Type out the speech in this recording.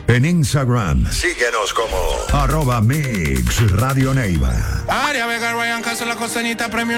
En Instagram, síguenos como @Mix Radio Neiva. Aria Vega, Ryan Castro, la costeñita premio